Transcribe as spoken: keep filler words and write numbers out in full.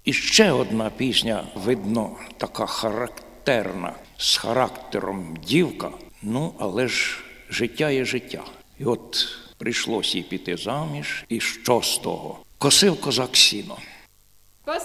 І ще одна пісня, видно, така характерна, з характером дівка, ну, але ж життя є життя. І от прийшлось їй піти заміж, і що з того? Косив козак сіно.